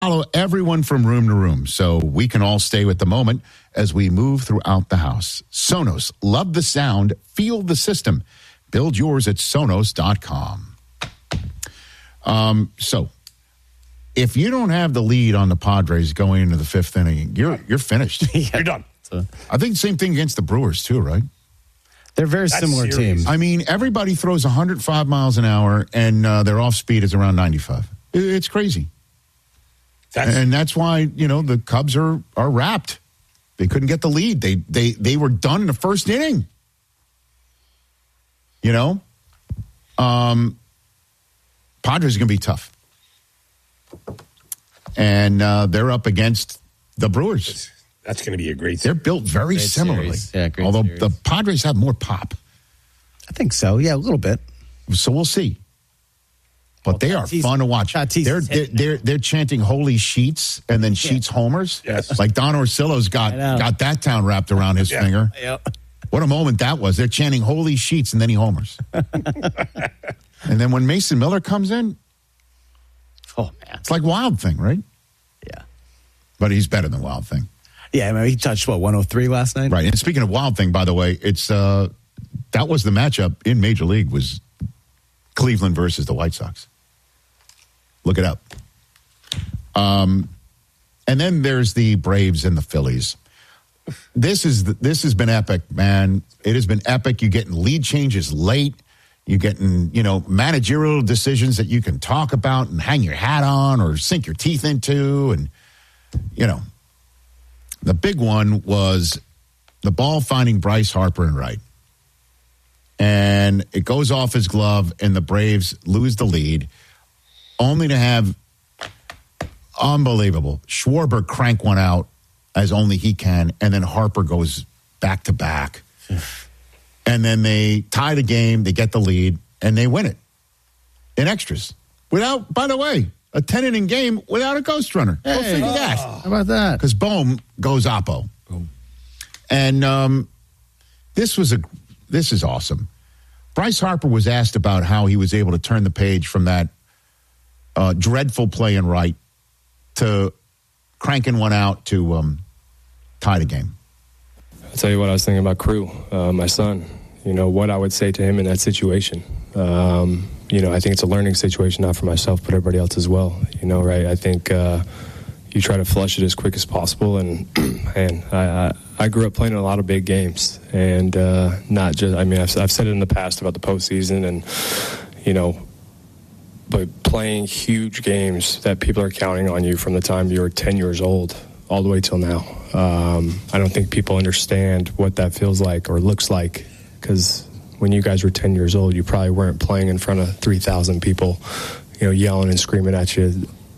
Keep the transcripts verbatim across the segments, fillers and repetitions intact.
Follow everyone from room to room so we can all stay with the moment as we move throughout the house. Sonos, love the sound, feel the system. Build yours at Sonos dot com. Um, so, if you don't have the lead on the Padres going into the fifth inning, you're you're finished. yeah. You're done. So, I think same thing against the Brewers too, right? they're very That's similar serious. teams. I mean, everybody throws one hundred five miles an hour, and uh, their off speed is around ninety-five. It- It's crazy. That's, And that's why, you know, the Cubs are are wrapped. They couldn't get the lead. They they they were done in the first inning. You know? Um Padres are going to be tough. And uh, they're up against the Brewers. that's going to be a great They're built very Great similarly. series. Yeah, great Although series. the Padres have more pop. I think so. Yeah, a little bit. So we'll see. But Well, they are Tatis- fun to watch. Tatis They're is they're, hitting they're they're chanting "Holy Sheets" and then Sheets homers. Yes. Like Don Orsillo's got I know. got that town wrapped around his Yeah. finger. Yep. What a moment that was! They're chanting "Holy Sheets" and then he homers. And then when Mason Miller comes in, Oh, man. it's like Wild Thing, right? Yeah. But he's better than Wild Thing, Yeah, I mean, he touched, what, one oh three last night? right? And speaking of Wild Thing, by the way, it's uh, that was the matchup in Major League was Cleveland versus the White Sox. Look it up. Um, and then there's the Braves and the Phillies. This is this has been epic, man. It has been epic. You're getting lead changes late. You're getting, you know, managerial decisions that you can talk about and hang your hat on or sink your teeth into. And, you know, the big one was the ball finding Bryce Harper in right. And it goes off his glove, and the Braves lose the lead, only to have unbelievable Schwarber crank one out as only he can, and then Harper goes back to back. And then they tie the game, they get the lead, and they win it in extras. Without, by the way, a ten-inning game without a ghost runner. Go Hey. figure that. How about that? Because Bohm goes oppo. And um, this was a this is awesome. Bryce Harper was asked about how he was able to turn the page from that uh, dreadful play in right to cranking one out to um, tie the game. I'll tell you what I was thinking about Crew, uh, my son. You know, what I would say to him in that situation. Um, you know, I think it's a learning situation, not for myself, but everybody else as well. You know, right? I think uh, you try to flush it as quick as possible. And, man, I, I, I grew up playing a lot of big games. And uh, not just, I mean, I've, I've said it in the past about the postseason and, you know, but playing huge games that people are counting on you from the time you're ten years old all the way till now. Um, I don't think people understand what that feels like or looks like, because when you guys were ten years old, you probably weren't playing in front of three thousand people, you know, yelling and screaming at you,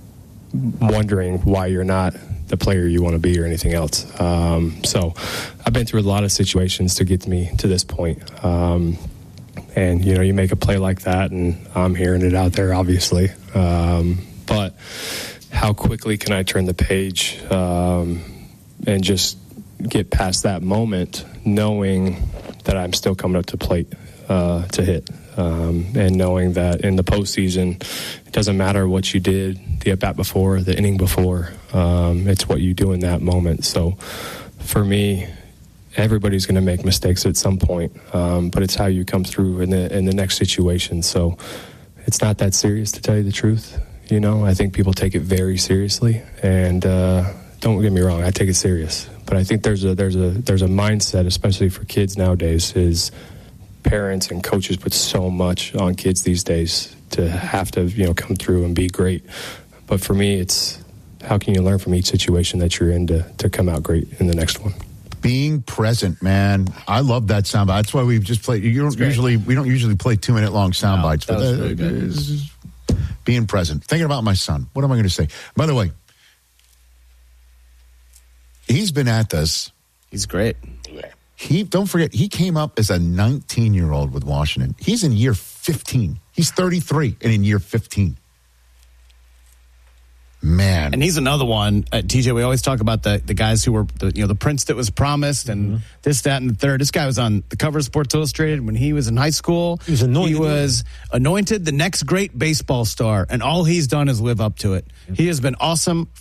wondering why you're not the player you want to be or anything else. Um, so I've been through a lot of situations to get me to this point. Um, and, you know, you make a play like that, and I'm hearing it out there, obviously. Um, but how quickly can I turn the page um, and just get past that moment, knowing that I'm still coming up to plate uh, to hit, um, and knowing that in the postseason, it doesn't matter what you did the at-bat before, the inning before. Um, it's what you do in that moment. So for me, everybody's going to make mistakes at some point, um, but it's how you come through in the in the next situation. So it's not that serious, to tell you the truth. You know, I think people take it very seriously, and uh, don't get me wrong, I take it serious. But I think there's a there's a there's a mindset, especially for kids nowadays, is parents and coaches put so much on kids these days to have to, you know, come through and be great. But for me, it's how can you learn from each situation that you're in to, to come out great in the next one. Being present, man. I love that soundbite. That's why we've just played. You don't usually we don't usually play two minute long sound No, bites, that but was that- really good. this is being present. Thinking about my son. What am I going to say? By the way, he's been at this. He's great. He don't forget he came up as a nineteen year old with Washington. He's in year fifteen. He's thirty-three and in year fifteen. Man. And he's another one. Uh, T J, we always talk about the, the guys who were, the, you know, the prince that was promised and mm-hmm. this, that, and the third. This guy was on the cover of Sports Illustrated when he was in high school. He was anointed. He was anointed the next great baseball star, and all he's done is live up to it. Yeah. He has been awesome